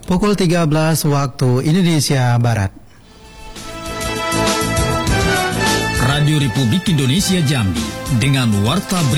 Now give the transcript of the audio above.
Pukul 13 waktu Indonesia Barat. Radio Republik Indonesia Jambi dengan Warta Berita.